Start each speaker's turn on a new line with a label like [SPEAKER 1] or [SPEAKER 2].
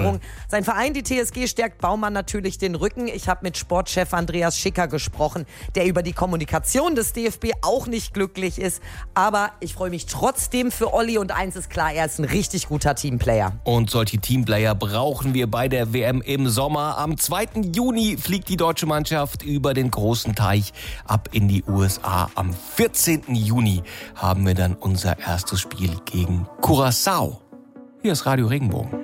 [SPEAKER 1] Sein Verein, die TSG, stärkt Baumann natürlich den Rücken. Ich habe mit Sportchef Andreas Schicker gesprochen, der über die Kommunikation des DFB auch nicht glücklich ist. Aber ich freue mich trotzdem für Olli und eins ist klar, er ist ein richtig guter Teamplayer.
[SPEAKER 2] Und solche Teamplayer brauchen wir bei der WM im Sommer. Am 2. Juni fliegt die deutsche Mannschaft über den großen Teich ab in die USA. Am 14. Juni haben wir dann unser erstes Spiel gegen Curaçao. Hier ist Radio Regenbogen.